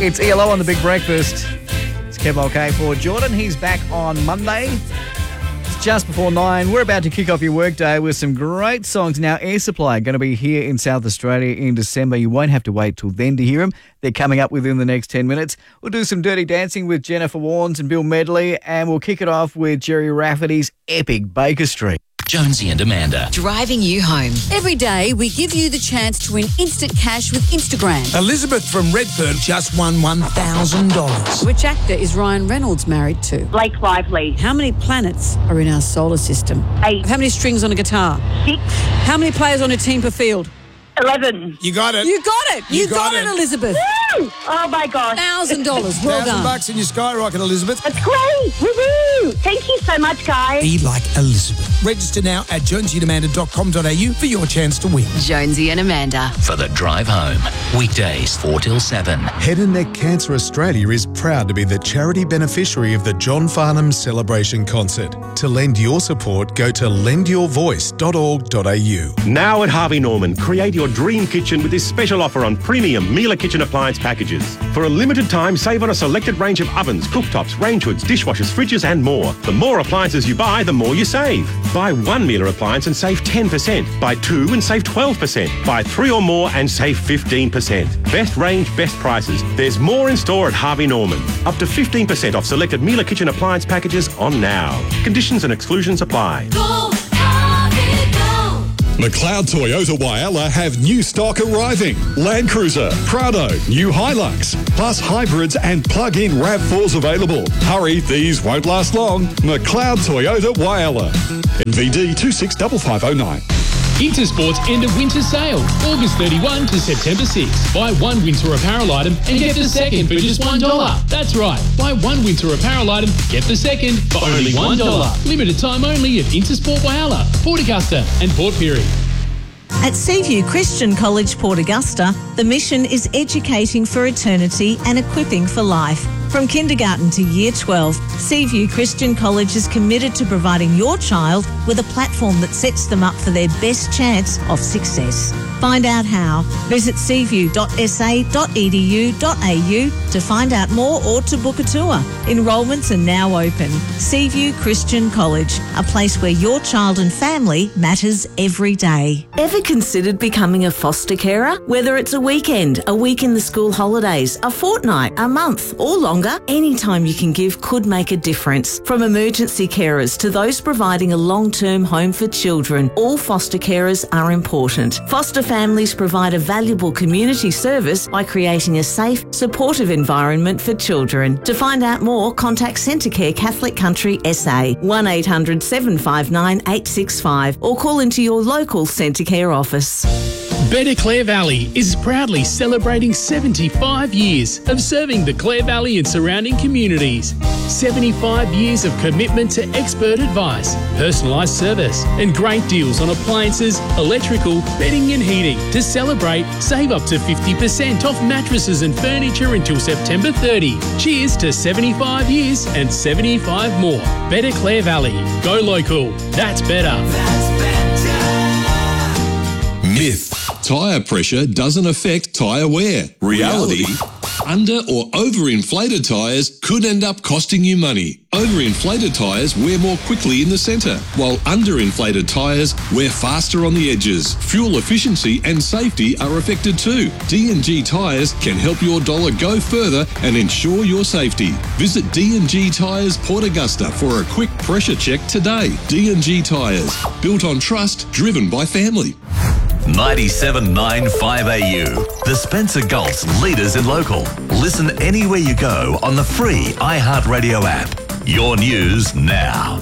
It's ELO on The Big Breakfast. It's Kev OK for Jordan. He's back on Monday. It's just before 9. We're about to kick off your workday with some great songs. Now, Air Supply are going to be here in South Australia in December. You won't have to wait till then to hear them. They're coming up within the next 10 minutes. We'll do some Dirty Dancing with Jennifer Warnes and Bill Medley, and we'll kick it off with Jerry Rafferty's epic Baker Street. Jonesy and Amanda. Driving you home. Every day, we give you the chance to win instant cash with Instagram. Elizabeth from Redfern just won $1,000. Which actor is Ryan Reynolds married to? Blake Lively. How many planets are in our solar system? 8. How many strings on a guitar? 6. How many players on a team per field? 11. You got it. You got it. You got it, Elizabeth. Woo! Oh, my gosh. $1,000. Well done. $1,000 in your skyrocket, Elizabeth. That's great. Woo-hoo. Thank you so much, guys. Be like Elizabeth. Register now at jonesyandamanda.com.au for your chance to win. Jonesy and Amanda. For the drive home. Weekdays 4 till 7. Head and Neck Cancer Australia is proud to be the charity beneficiary of the John Farnham Celebration Concert. To lend your support, go to lendyourvoice.org.au. Now at Harvey Norman, create your dream kitchen with this special offer on premium Miele kitchen appliance packages. For a limited time, save on a selected range of ovens, cooktops, range hoods, dishwashers, fridges and more. The more appliances you buy, the more you save. Buy one Miele appliance and save 10%. Buy 2 and save 12%. Buy 3 or more and save 15%. Best range, best prices. There's more in store at Harvey Norman. Up to 15% off selected Miele kitchen appliance packages on now. Conditions and exclusions apply. McLeod Toyota Whyalla have new stock arriving. Land Cruiser, Prado, new Hilux, plus hybrids and plug-in RAV4s available. Hurry, these won't last long. McLeod Toyota Whyalla. NVD 265509. Intersport's end of winter sale, August 31 to September 6. Buy one winter apparel item and get the second for just $1. That's right, buy one winter apparel item, get the second for only $1. Limited time only at Intersport Whyalla, Port Augusta and Port Pirie. At Seaview Christian College, Port Augusta, the mission is educating for eternity and equipping for life. From kindergarten to year 12, Seaview Christian College is committed to providing your child with a platform that sets them up for their best chance of success. Find out how. Visit seaview.sa.edu.au to find out more or to book a tour. Enrolments are now open. Seaview Christian College, a place where your child and family matters every day. Ever considered becoming a foster carer? Whether it's a weekend, a week in the school holidays, a fortnight, a month, or longer, any time you can give could make a difference. From emergency carers to those providing a long-term home for children, all foster carers are important. Foster families provide a valuable community service by creating a safe, supportive environment for children. To find out more, contact Centrecare Catholic Country SA, 1800 759 865, or call into your local Centrecare office. Better Clare Valley is proudly celebrating 75 years of serving the Clare Valley and surrounding communities. 75 years of commitment to expert advice, personalised service and great deals on appliances, electrical, bedding and heating. To celebrate, save up to 50% off mattresses and furniture until September 30. Cheers to 75 years and 75 more. Better Clare Valley. Go local. That's better. Myth. Tyre pressure doesn't affect tyre wear. Reality. Under or overinflated tyres could end up costing you money. Overinflated tyres wear more quickly in the centre, while underinflated tyres wear faster on the edges. Fuel efficiency and safety are affected too. D&G Tyres can help your dollar go further and ensure your safety. Visit D&G Tyres Port Augusta for a quick pressure check today. D&G Tyres, built on trust, driven by family. 97.95 AU. The Spencer Gulf's leaders in local. Listen anywhere you go on the free iHeartRadio app. Your news now.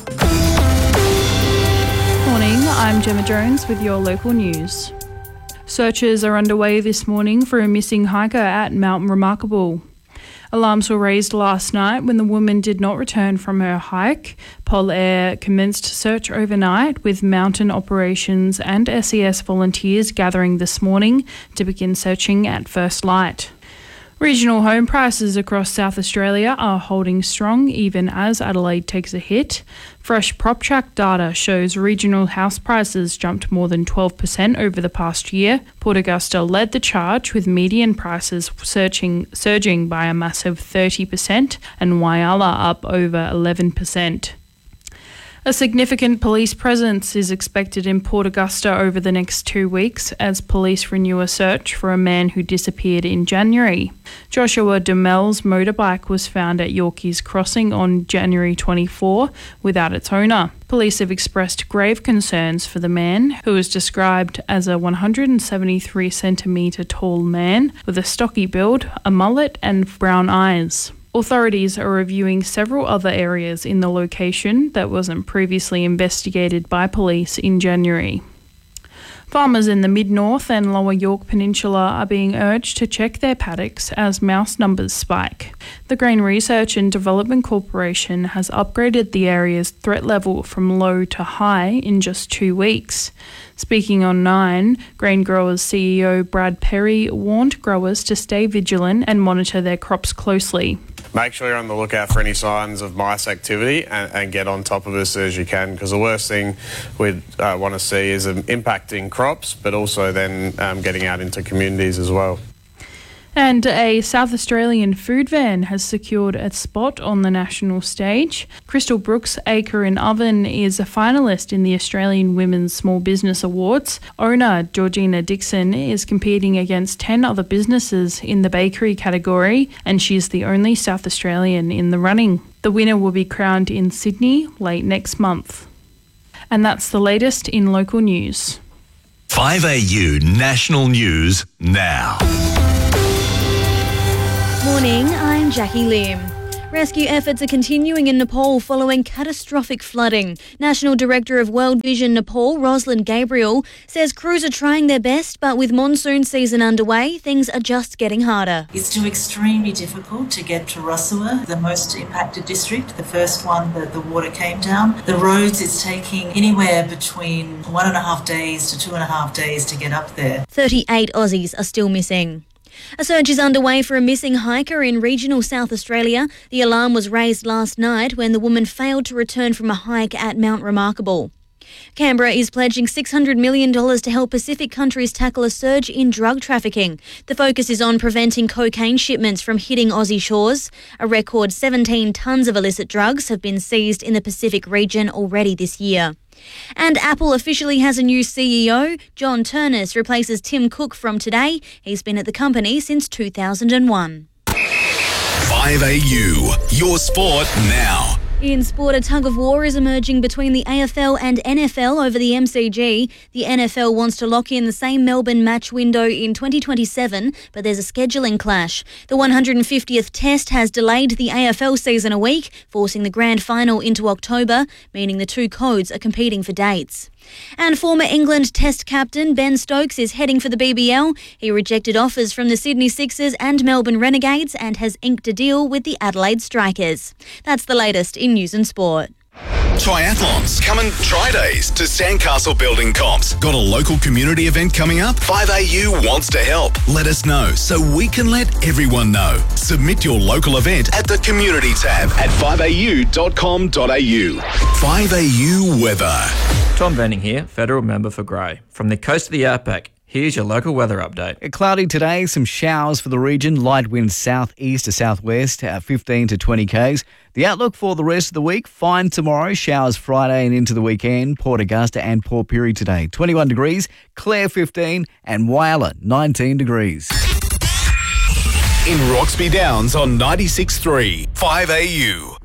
Morning, I'm Gemma Jones with your local news. Searches are underway this morning for a missing hiker at Mount Remarkable. Alarms were raised last night when the woman did not return from her hike. Pol Air commenced search overnight with mountain operations and SES volunteers gathering this morning to begin searching at first light. Regional home prices across South Australia are holding strong even as Adelaide takes a hit. Fresh PropTrack data shows regional house prices jumped more than 12% over the past year. Port Augusta led the charge with median prices surging by a massive 30% and Whyalla up over 11%. A significant police presence is expected in Port Augusta over the next 2 weeks as police renew a search for a man who disappeared in January. Joshua Dumel's motorbike was found at Yorkeys Crossing on January 24 without its owner. Police have expressed grave concerns for the man, who is described as a 173 centimetre tall man with a stocky build, a mullet and brown eyes. Authorities are reviewing several other areas in the location that wasn't previously investigated by police in January. Farmers in the Mid-North and Lower York Peninsula are being urged to check their paddocks as mouse numbers spike. The Grain Research and Development Corporation has upgraded the area's threat level from low to high in just 2 weeks. Speaking on 9, Grain Growers CEO Brad Perry warned growers to stay vigilant and monitor their crops closely. Make sure you're on the lookout for any signs of mice activity and get on top of it as soon as you can, because the worst thing we'd want to see is impacting crops, but also then getting out into communities as well. And a South Australian food van has secured a spot on the national stage. Crystal Brooks Acre and Oven is a finalist in the Australian Women's Small Business Awards. Owner Georgina Dixon is competing against 10 other businesses in the bakery category, and she's the only South Australian in the running. The winner will be crowned in Sydney late next month. And that's the latest in local news. 5AU National News now. Morning, I'm Jackie Lim. Rescue efforts are continuing in Nepal following catastrophic flooding. National Director of World Vision Nepal, Rosalind Gabriel, says crews are trying their best, but with monsoon season underway, things are just getting harder. It's still extremely difficult to get to Rasua, the most impacted district, the first one that the water came down. The roads, it's taking anywhere between 1.5 days to 2.5 days to get up there. 38 Aussies are still missing. A search is underway for a missing hiker in regional South Australia. The alarm was raised last night when the woman failed to return from a hike at Mount Remarkable. Canberra is pledging $600 million to help Pacific countries tackle a surge in drug trafficking. The focus is on preventing cocaine shipments from hitting Aussie shores. A record 17 tonnes of illicit drugs have been seized in the Pacific region already this year. And Apple officially has a new CEO. John Turnus replaces Tim Cook from today. He's been at the company since 2001. 5AU, your sport now. In sport, a tug of war is emerging between the AFL and NFL over the MCG. The NFL wants to lock in the same Melbourne match window in 2027, but there's a scheduling clash. The 150th test has delayed the AFL season a week, forcing the grand final into October, meaning the two codes are competing for dates. And former England Test captain Ben Stokes is heading for the BBL. He rejected offers from the Sydney Sixers and Melbourne Renegades and has inked a deal with the Adelaide Strikers. That's the latest in news and sport. Triathlons, come and try days to Sandcastle Building Comps. Got a local community event coming up? 5AU wants to help. Let us know so we can let everyone know. Submit your local event at the community tab at 5au.com.au. 5AU weather. Tom Venning here, Federal Member for Grey. From the coast of the outback, here's your local weather update. Cloudy today, some showers for the region. Light winds southeast to southwest, 15 to 20 k's. The outlook for the rest of the week, fine tomorrow, showers Friday and into the weekend. Port Augusta and Port Pirie today, 21 degrees. Clare 15 and Whyalla 19 degrees. In Roxby Downs on 96.3, 5AU.